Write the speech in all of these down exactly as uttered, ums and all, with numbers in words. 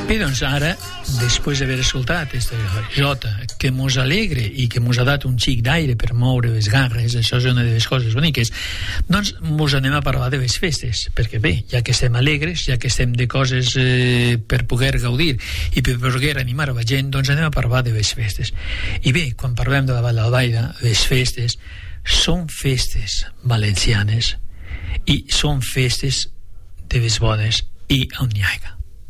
Bé, doncs ara, després d'haver escoltat aquesta jota que mos alegre i que mos ha dat un xic d'aire per moure les garres, això és una de les coses boniques, doncs mos anem a parlar de les festes, perquè bé, ja que estem alegres, ja que estem de coses eh, per poder gaudir i per poder animar a la gent, doncs anem a parlar de les festes. I bé, quan parlem de la Vall d'Albaida, les festes són festes valencianes i són festes de les bones i on n'hi hagi.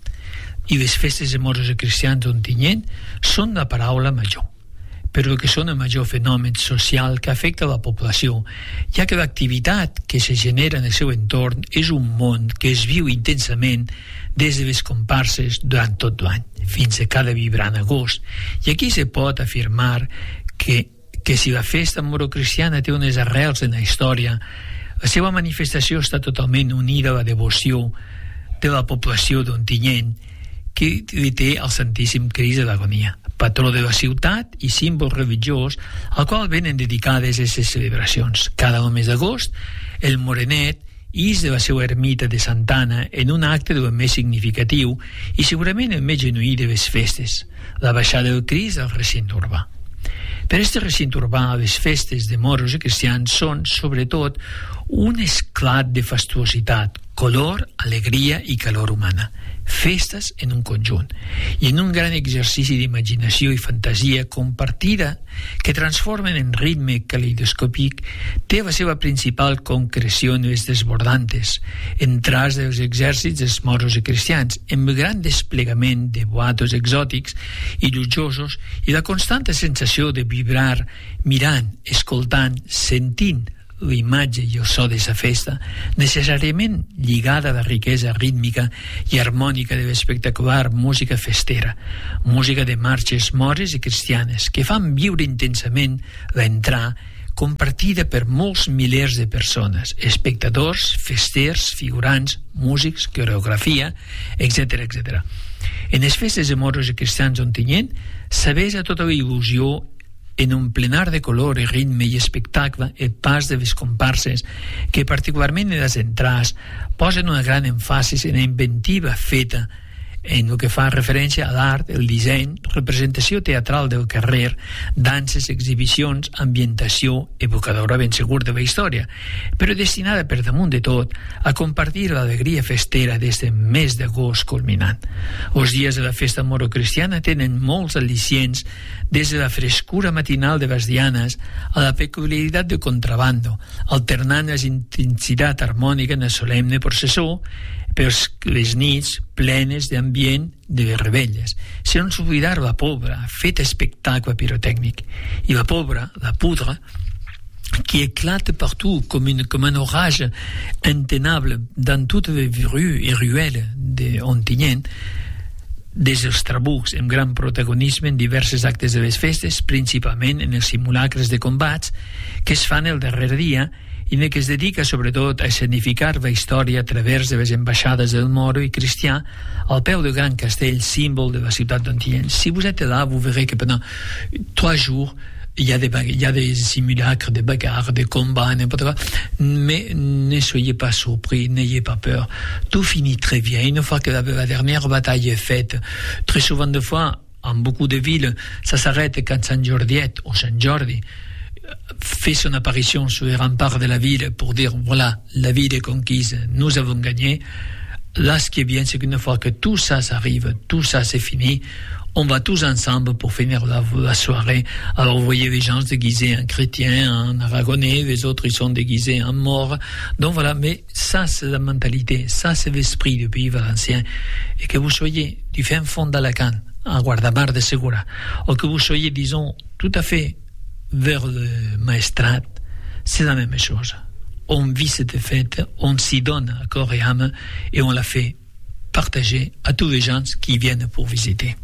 I les festes de moros i cristians d'Ontinyent són la paraula major, però que són el major fenomen social que afecta la població, ja que l'activitat que se genera en el seu entorn és un món que es viu intensament des de les comparses durant tot l'any, fins a cada vibrant agost. I aquí se pot afirmar que, que si la festa moro-cristiana té unes arrels en la història, la seva manifestació està totalment unida a la devoció de la població d'Ontinyent, que li té el Santíssim Crist de l'Agonia, patró de la ciutat i símbol religiós al qual venen dedicades aquestes celebracions. Cada mes d'agost, el morenet ix de la seva ermita de Santana en un acte del més significatiu i segurament el més genuí de les festes, la baixada del Crist al recinte urbà. Per aquest recinte urbà, les festes de moros i cristians són, sobretot, un esclat de fastuositat, color, alegria i calor humana. Festes en un conjunt i en un gran exercici d'imaginació i fantasia compartida que transformen en ritme caleidoscòpic, té la seva principal concreció en les desbordantes entrades dels exèrcits dels moros i cristians, amb el gran desplegament de boatos exòtics i llujosos i la constant sensació de vibrar mirant, escoltant, sentint l'imatge i el so d'aquesta festa, necessàriament lligada a la riquesa rítmica i harmònica de l'espectacular música festera, música de marxes mores i cristianes, que fan viure intensament l'entrà compartida per molts milers de persones, espectadors, festers, figurants, músics, coreografia, etcètera, etcètera. En les festes de moros i cristians d'Ontinyent s'avesa tota la il·lusió en un plenar de color, ritme i espectacle, el pas de les comparses, que particularment en les entrades posen una gran èmfasi en la inventiva feta en el que fa referència a l'art, el disseny, representació teatral del carrer, danses, exhibicions, ambientació evocadora ben segur de la història, però destinada per damunt de tot a compartir l'alegria festera d'este mes d'agost culminant. Els dies de la festa moro-cristiana tenen molts al·licients, des de la frescura matinal de les dianes a la peculiaritat de contrabando, alternant la intensitat harmònica en la solemne processó per les nits plenes d'ambient de rebelles, sense oblidar la pobra, fet espectacle pirotècnic. I la pobra, la poudre, qui éclate partout comme, une, comme un orage intenable dans toutes les rues et ruelles d'Ontinyent, des dels trabucs amb gran protagonisme en diversos actes de les festes, principalment en els simulacres de combats que es fan el darrer dia i en el que es dedica sobretot a escenificar la història a través de les ambaixades del moro i cristià al peu del gran castell, símbol de la ciutat d'Ontinyent. Si vous êtes là, vous verrez que pendant trois jours il y a des, il y a des simulacres, des bagarres, des combats, n'importe quoi. Mais ne soyez pas surpris, n'ayez pas peur. Tout finit très bien. Une fois que la, la dernière bataille est faite, très souvent de fois, en beaucoup de villes, ça s'arrête quand Sant Jordiet ou Sant Jordi fait son apparition sur les remparts de la ville pour dire, voilà, la ville est conquise, nous avons gagné. Là, ce qui est bien, c'est qu'une fois que tout ça s'arrive, tout ça c'est fini, on va tous ensemble pour finir la, la soirée. Alors vous voyez les gens déguisés en chrétiens, en aragonais, les autres ils sont déguisés en morts. Donc voilà, mais ça c'est la mentalité, ça c'est l'esprit du pays valencien. Et que vous soyez du fin fond d'Alacant, à Guardamar de Segura, ou que vous soyez, disons, tout à fait vers le Maestrat, c'est la même chose. On vit cette fête, on s'y donne à corps et âme et on la fait partager à tous les gens qui viennent pour visiter.